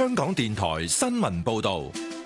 香港電台新聞報道。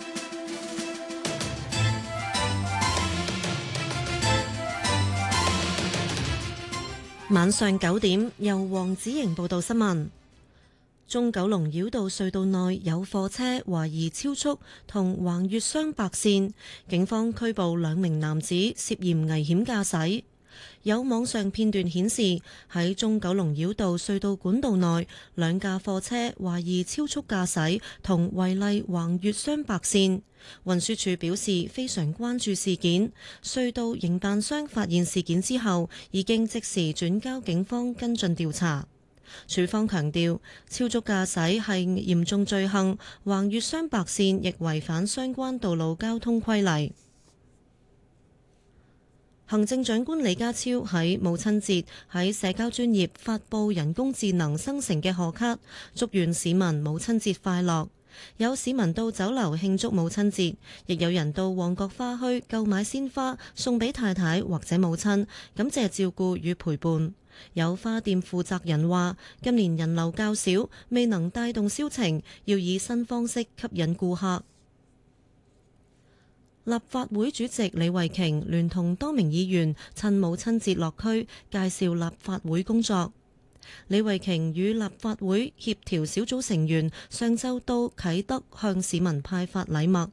晚上9點，由黃子瑩報道新聞。中九龍繞道隧道內有貨車懷疑超速同橫越雙白線，警方拘捕2名男子涉嫌危險駕駛。有網上片段顯示，喺中九龍繞道隧道管道內，2架貨車懷疑超速駕駛同違例橫越雙白線。運輸署表示非常關注事件，隧道營辦商發現事件之後，已經即時轉交警方跟進調查。署方強調，超速駕駛係嚴重罪行，橫越雙白線亦違反相關道路交通規例。行政長官李家超喺母親節喺社交專頁發布人工智能生成嘅賀卡，祝願市民母親節快樂。有市民到酒樓慶祝母親節，亦有人到旺角花墟購買鮮花送俾太太或者母親，感謝照顧與陪伴。有花店負責人話，今年人流較少，未能帶動銷情，要以新方式吸引顧客。立法會主席李慧瓊聯同多名議員趁母親節落區介紹立法會工作。李慧瓊與立法會協調小組成員上週到啟德向市民派發禮物。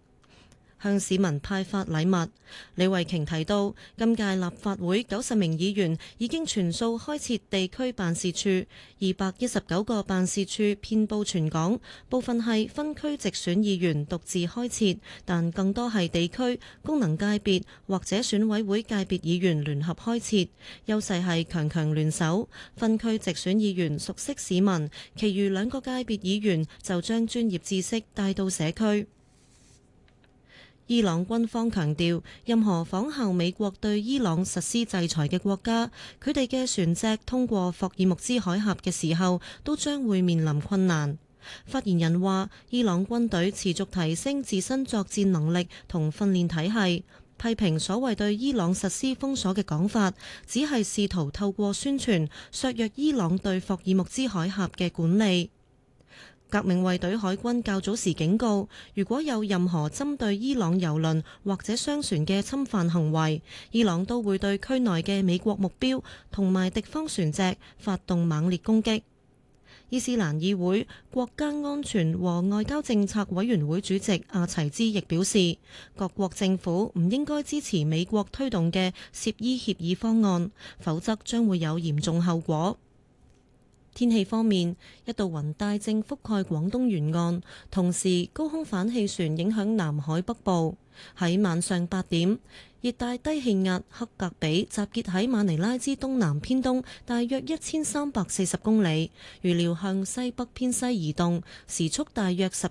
李慧瓊提到，今屆立法會90名議員已經全數開設地區辦事處，219個辦事處遍佈全港，部分係分區直選議員獨自開設，但更多係地區功能界別或者選委會界別議員聯合開設。優勢係強強聯手，分區直選議員熟悉市民，其餘2個界別議員就將專業知識帶到社區。伊朗軍方強調，任何仿效美國對伊朗實施制裁嘅國家，佢哋嘅船隻通過霍爾木茲海峽嘅時候，都將會面臨困難。發言人話，伊朗軍隊持續提升自身作戰能力同訓練體系，批評所謂對伊朗實施封鎖嘅講法，只係試圖透過宣傳削弱伊朗對霍爾木茲海峽嘅管理。革命衛隊海軍較早時警告，如果有任何針對伊朗郵輪或者商船嘅侵犯行為，伊朗都會對區內嘅美國目標同埋敵方船隻發動猛烈攻擊。伊斯蘭議會國家安全和外交政策委員會主席阿齊茲亦表示，各國政府唔應該支持美國推動嘅涉伊協議方案，否則將會有嚴重後果。天氣方面，一道雲帶正覆蓋廣東沿岸，同時高空反氣旋影響南海北部。喺晚上8點，熱帶低氣壓克格比集結喺馬尼拉之東南偏東大約1340公里，預料向西北偏西移動，時速大約